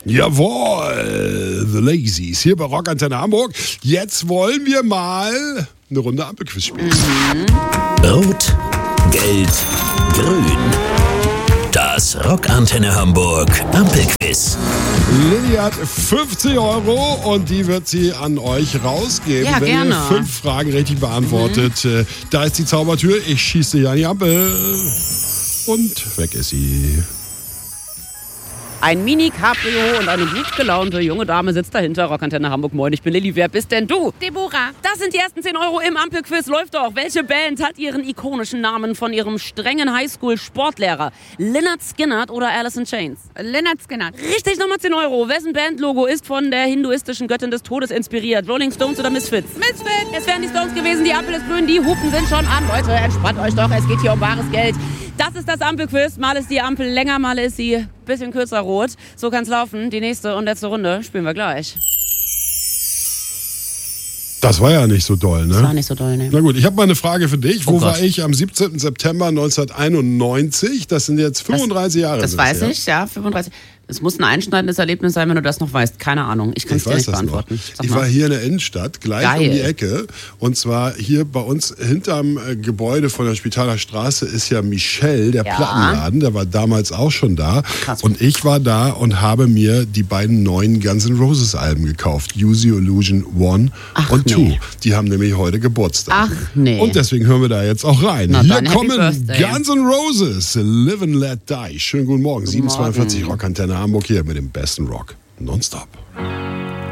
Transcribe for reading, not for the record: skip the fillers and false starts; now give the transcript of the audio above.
Jawohl, The Lazies hier bei Rockantenne Hamburg. Jetzt wollen wir mal eine Runde Ampelquiz spielen. Rot, Gelb, Grün. Das Rockantenne Hamburg Ampelquiz. Lilly hat 50 € und die wird sie an euch rausgeben, Ja, wenn gerne. ihr 5 Fragen richtig beantwortet. Da ist die Zaubertür, ich schieße dich an die Ampel und weg ist sie. Ein Mini-Cabrio und eine gut gelaunte junge Dame sitzt dahinter. Rockantenne Hamburg, moin, ich bin Lilly. Wer bist denn du? Deborah. Das sind die ersten 10 € im Ampelquiz. Läuft doch. Welche Band hat ihren ikonischen Namen von ihrem strengen Highschool-Sportlehrer? Lynyrd Skynyrd oder Alice in Chains? Lynyrd Skynyrd. Richtig, nochmal 10 €. Wessen Bandlogo ist von der hinduistischen Göttin des Todes inspiriert? Rolling Stones oder Misfits? Misfits. Es wären die Stones gewesen, die Ampel ist grün, die Hupen sind schon an. Leute, entspannt euch doch, es geht hier um wahres Geld. Das ist das Ampelquiz. Mal ist die Ampel länger, mal ist sie ein bisschen kürzer rot. So kann's laufen. Die nächste und letzte Runde spielen wir gleich. Das war ja nicht so doll, ne? Das war nicht so doll, ne? Na gut, ich habe mal eine Frage für dich. Wo Oh Gott. war ich am 17. September 1991? Das sind jetzt 35 Jahre. Das weiß ich, ja, 35. Es muss ein einschneidendes Erlebnis sein, wenn du das noch weißt. Keine Ahnung, ich kann es dir nicht beantworten. Sag Ich mal. war hier in der Innenstadt, gleich Geil. um die Ecke. Und zwar hier bei uns hinterm Gebäude von der Spitaler Straße ist ja Michel, der Ja. Plattenladen. Der war damals auch schon da. Krass. Und ich war da und habe mir die beiden neuen Guns N' Roses Alben gekauft. Use Your Illusion 1 Ach, und 2. nee. Die haben nämlich heute Geburtstag. Ach, nee. Und deswegen hören wir da jetzt auch rein. Na Hier dann, Happy kommen Birthday. Guns N' Roses, Live and Let Die. Schönen guten Morgen. Guten 7:42 Morgen. Rockantenne Hamburg hier mit dem besten Rock. Nonstop.